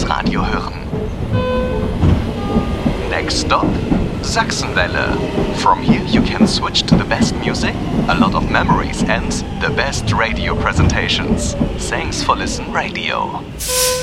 Radio hören. Next stop, Sachsenwelle. From here you can switch to the best music, a lot of memories and the best radio presentations. Thanks for listening, radio.